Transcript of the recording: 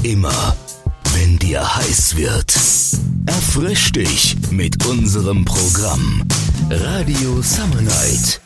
Immer, wenn dir heiß wird. Erfrisch dich mit unserem Programm Radio Summer Night.